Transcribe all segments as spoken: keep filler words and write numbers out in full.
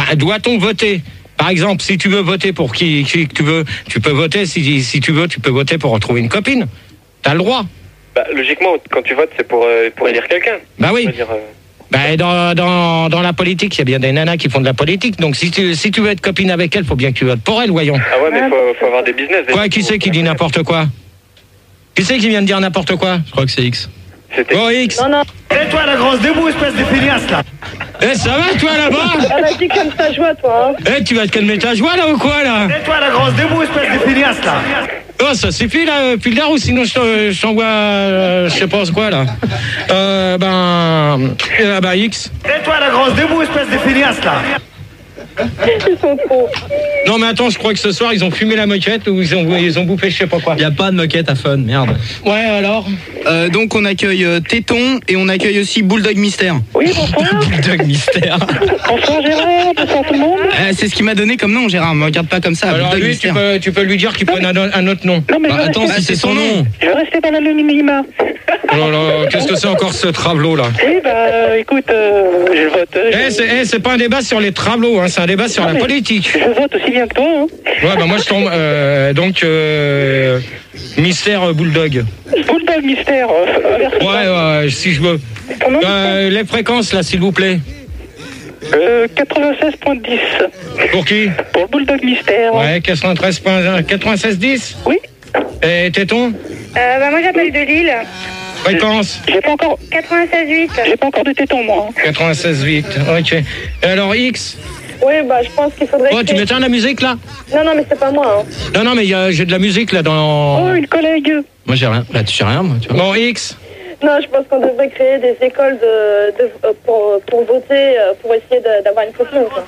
doit-on voter ? Par exemple, si tu veux voter pour qui, qui tu veux, tu peux voter. Si, si tu veux, tu peux voter pour retrouver une copine. T'as le droit. Bah, logiquement, quand tu votes, c'est pour, euh, pour élire quelqu'un. Bah oui. Dire, euh... bah, dans, dans, dans la politique, il y a bien des nanas qui font de la politique. Donc si tu, si tu veux être copine avec elle, faut bien que tu votes pour elle, voyons. Ah ouais, mais faut, faut avoir des business. Quoi, qui c'est qui dit n'importe quoi ? Qui c'est qui vient de dire n'importe quoi ? Je crois que c'est X. C'était... Oh, X. Non, non. Et toi, la grosse debout, espèce de feignasse, là. Eh, ça va, toi, là-bas ? Elle a dit comme ta joie, toi. Hein. Eh, tu vas te calmer ta joie, là, ou quoi, là ? Et toi, la grosse debout, espèce de feignasse, là. Oh, ça suffit, là, Pilder, ou sinon je t'en- je t'envoie, euh, je sais pas quoi, là. Euh, ben... Euh, bah, X. Et toi, la grosse debout, espèce de feignasse, là. Ils sont trop. Non, mais attends, je crois que ce soir, ils ont fumé la moquette ou ils ont, ils ont bouffé je sais pas quoi. Il y a pas de moquette à fun, merde. Ouais, alors Euh, donc on accueille euh, Téton et on accueille aussi Bulldog Mystère. Oui, bonsoir. Bulldog Mystère. Bonsoir Gérard, bonsoir tout le monde. Euh, c'est ce qu'il m'a donné comme nom, Gérard. Me regarde pas comme ça. Alors Bulldog lui, tu Mystère. peux, tu peux lui dire qu'il prenne un, un autre nom. Non, mais Bah, je, vais attends, rester, si c'est son nom. je vais rester dans l'anonymat. Oh là là, qu'est-ce que c'est encore ce travelot, là ? Oui, bah écoute, euh, je vote. euh, Eh, c'est, eh, c'est pas un débat sur les travelots, hein, c'est un débat sur Non, la mais- politique. je vote aussi bien que toi. Hein. Ouais, bah moi je tombe... Euh, donc, euh, Mystère euh, Bulldog. Bulldog Mystère. Euh, version- Ouais, ouais, si je veux. Ton nom Euh, les fréquences, là, s'il vous plaît. euh, quatre-vingt-seize virgule dix. Pour qui ? Pour le Bulldog Mystère. Ouais, quatre-vingt-treize point quatre-vingt-seize dix. Oui. Et Téton ? Euh, bah, moi j'appelle de Lille. Fréquence J'ai pas encore, quatre-vingt-seize huit. j'ai pas encore de téton, moi. Hein. quatre-vingt-seize huit, ok. Et alors X ? Oui, bah je pense qu'il faudrait. Oh, tu que- m'éteins la musique là ? Non, non, mais c'est pas moi. Hein. Non, non, mais y a- j'ai de la musique là dans. Oh, une collègue. Moi j'ai rien. Là tu sais rien, moi, tu vois. Bon, X ? Non, je pense qu'on devrait créer des écoles de, de, euh, pour, pour voter, euh, pour essayer de- d'avoir une copine. Quoi.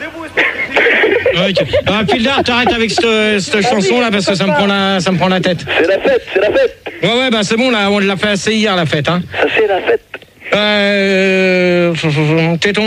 Ok. Ah, Pildar, t'arrêtes avec cette, cette chanson là parce que ça me prend la, ça me prend la tête. C'est la fête, c'est la fête. Ouais, ouais, bah c'est bon là, on l'a fait assez hier la fête, hein. Ça, c'est la fête. Euh. Téton ?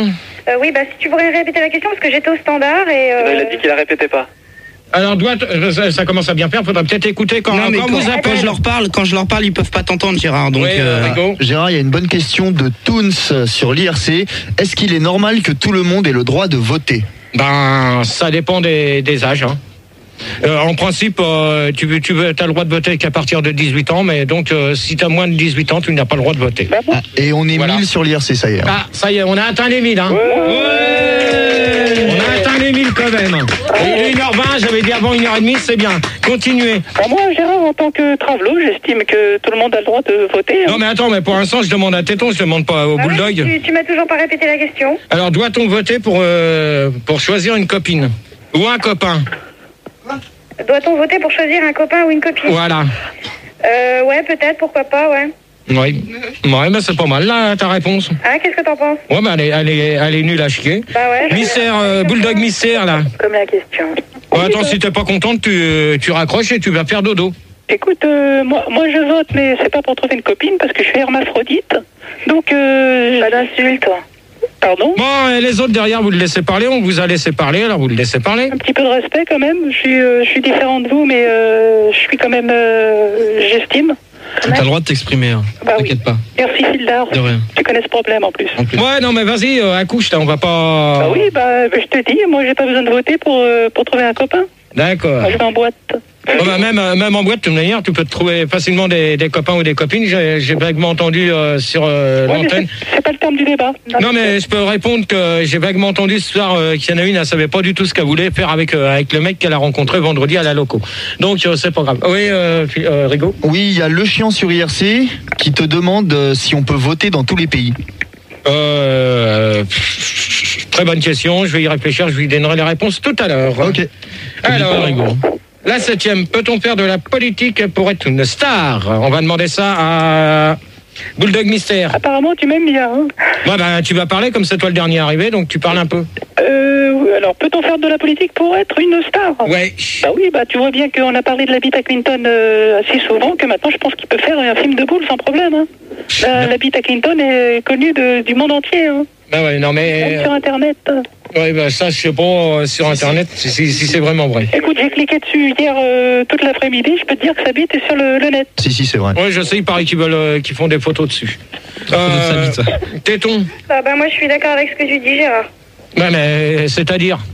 Euh, oui, bah si tu pourrais répéter la question parce que j'étais au standard et. Euh... Non, il a dit qu'il la répétait pas. Alors, doit, ça, ça commence à bien faire, faudra peut-être écouter quand, Non mais quand quand, vous quand appelez. je leur parle, quand je leur parle, ils peuvent pas t'entendre, Gérard. Donc Oui, euh, Rigaud. Gérard, il y a une bonne question de Toons sur l'I R C. Est-ce qu'il est normal que tout le monde ait le droit de voter ? Ben, ça dépend des, des âges. Hein. Euh, en principe, euh, tu, tu as le droit de voter qu'à partir de dix-huit ans, mais donc euh, si tu as moins de dix-huit ans, tu n'as pas le droit de voter. Bah bon. Ah, et on est Voilà. mille sur l'I R C, ça y est. hein. Ah, ça y est, on a atteint les mille. Hein. Ouais. On a atteint les mille quand même. Il est une heure vingt, j'avais dit avant une heure trente, c'est bien. Continuez. Bah, moi, Gérard, en tant que travelot, j'estime que tout le monde a le droit de voter. Hein. Non mais attends, mais pour l'instant, je demande à Téton, je demande pas au Ah oui, Bulldog. tu, tu m'as toujours pas répété la question. Alors, doit-on voter pour, euh, pour choisir une copine ou un copain? Doit-on voter pour choisir un copain ou une copine? Voilà. Euh, ouais, peut-être, pourquoi pas, ouais. Oui. Ouais, mais c'est pas mal là, ta réponse. Ah, qu'est-ce que t'en penses? Ouais, mais elle est, elle est, elle est nulle à chier. Bah ouais. je- Mystère, euh, Bulldog Mystère, là. Comme la question. Ouais, attends, si t'es pas contente, tu, tu raccroches et tu vas faire dodo. Écoute, euh, moi, moi je vote, mais c'est pas pour trouver une copine parce que je suis hermaphrodite. Donc, euh, pas d'insulte. Pardon? Bon, et les autres derrière, vous le laissez parler, on vous a laissé parler, alors vous le laissez parler. Un petit peu de respect quand même. Je suis, euh, je suis différent de vous, mais euh, je suis quand même, euh, j'estime. T'as le droit de t'exprimer, hein. Bah oui. T'inquiète pas. Merci Fildar. De rien. Tu connais ce problème en plus. En plus. Ouais, non, mais vas-y, euh, accouche, là, on va pas... Bah oui, bah, bah, je te dis, moi j'ai pas besoin de voter pour, euh, pour trouver un copain. D'accord. Moi je vais en boîte. Bon, bah, même, euh, même en boîte, de toute manière, tu peux te trouver facilement des, des copains ou des copines. J'ai j'ai vaguement entendu euh, sur euh, Ouais, mais l'antenne. c'est- c'est pas le terme du débat. Non, mais je peux répondre que j'ai vaguement entendu ce soir euh, qu'il y en a une, elle savait pas du tout ce qu'elle voulait faire avec, euh, avec le mec qu'elle a rencontré vendredi à la loco. Donc, euh, c'est pas grave. Oui, euh, puis, euh, Rigaud. Oui, il y a Le Chien sur I R C qui te demande euh, si on peut voter dans tous les pays. Euh, pff, très bonne question. Je vais y réfléchir. Je lui donnerai les réponses tout à l'heure. Ok. Alors, Rigaud. la septième. Peut-on faire de la politique pour être une star? On va demander ça à Bulldog Mystère. Apparemment tu m'aimes bien. Hein. Ouais, bah, tu vas parler comme c'est toi le dernier arrivé, donc tu parles un peu. Euh, alors peut-on faire de la politique pour être une star? Ouais. Bah oui, bah tu vois bien qu'on a parlé de la bite à Clinton euh, assez souvent que maintenant je pense qu'il peut faire un film de boule sans problème. Hein. La, la bite à Clinton est connue de- du monde entier, hein. Bah ouais, non Même mais. sur Internet. Ouais, bah ça, je sais pas euh, sur internet si, si, si c'est vraiment vrai. Écoute, j'ai cliqué dessus hier euh, toute l'après-midi, je peux te dire que sa bite est sur le, le net. Si, si, c'est vrai. Ouais, je sais, il paraît qu'ils veulent, euh, qu'ils font des photos dessus. Photo de sa bite, ça. Téton. Ah, bah moi je suis d'accord avec ce que tu dis, Gérard. Ouais, mais c'est-à-dire.